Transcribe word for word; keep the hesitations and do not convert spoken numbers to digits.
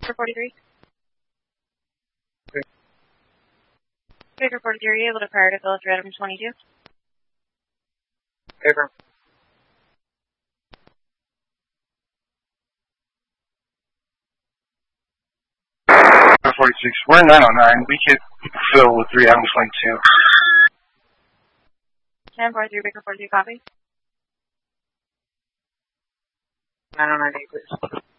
For forty-three. Okay. Baker forty-three, able to prior to Phyllis Redham twenty-two. Baker. forty-six. We're nine oh nine. We could fill with three Adams Lane two. ten forty-three, Baker forty-three, copy. nine oh nine, please.